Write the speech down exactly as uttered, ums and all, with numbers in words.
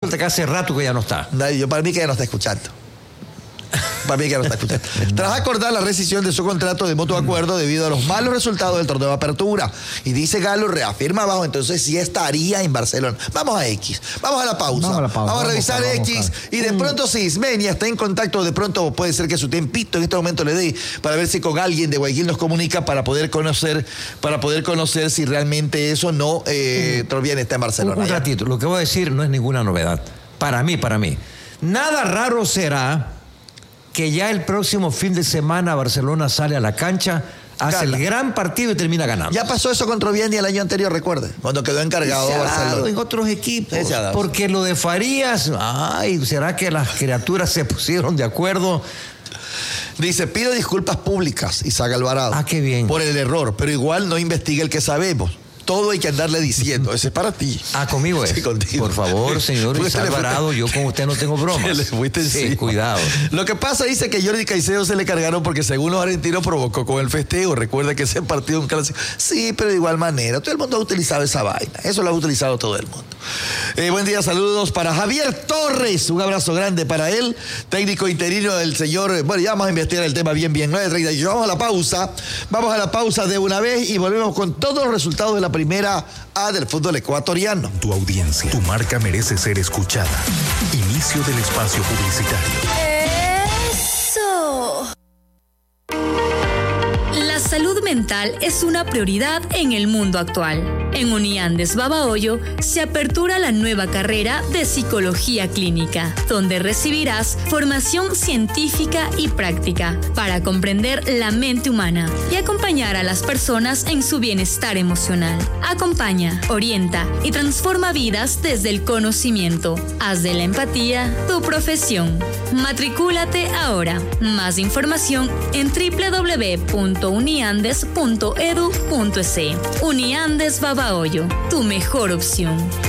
resulta que hace rato que ya no está. No, yo para mí que ya no está escuchando. Para mí que ya no está escuchando. Tras acordar la rescisión de su contrato de mutuo acuerdo debido a los malos resultados del torneo de apertura. Y dice Galo, reafirma abajo, entonces sí estaría en Barcelona. Vamos a X, vamos a la pausa. Vamos a, la pausa. Vamos a vamos revisar a, X. vamos Y de pronto si Ismenia está en contacto, de pronto puede ser que su tempito en este momento le dé para ver si con alguien de Guayaquil nos comunica para poder conocer, para poder conocer si realmente eso no, eh, Troviani está en Barcelona. Un, un ratito, lo que voy a decir no es ninguna novedad. Para mí, para mí. Nada raro será que ya el próximo fin de semana Barcelona sale a la cancha, hace Gana. el gran partido y termina ganando. Ya pasó eso con Troviani el año anterior, recuerde, cuando quedó encargado Barcelona. En otros equipos. Porque lo de Farías, ay, ¿será que las criaturas se pusieron de acuerdo? Dice, pido disculpas públicas, Isaac Alvarado. Ah, qué bien. Por el error, pero igual no investigue el que sabemos. Todo hay que andarle diciendo. Ese es para ti. Ah, conmigo es. Sí, contigo. Por favor, señor Isaac Alvarado, yo con usted no tengo bromas. Le fuiste sí, encima. Cuidado. Lo que pasa, dice que Jordi Caicedo se le cargaron porque según los argentinos provocó con el festejo. Recuerda que ese partido es un clásico. Sí, pero de igual manera. Todo el mundo ha utilizado esa vaina. Eso lo ha utilizado todo el mundo. Eh, buen día, saludos para Javier Torres. Un abrazo grande para él. Técnico interino del señor. Bueno, ya vamos a investigar el tema bien, bien. nueve treinta y ocho. Vamos a la pausa. Vamos a la pausa de una vez y volvemos con todos los resultados de la primera A del fútbol ecuatoriano. Tu audiencia, tu marca merece ser escuchada. Inicio del espacio publicitario. ¡Eso! La salud mental es una prioridad en el mundo actual. En Uniandes Babahoyo se apertura la nueva carrera de Psicología Clínica, donde recibirás formación científica y práctica para comprender la mente humana y acompañar a las personas en su bienestar emocional. Acompaña, orienta y transforma vidas desde el conocimiento. Haz de la empatía tu profesión. Matricúlate ahora. Más información en doble u doble u doble u punto uniandes punto edu punto es. Uniandes Babahoyo, tu mejor opción.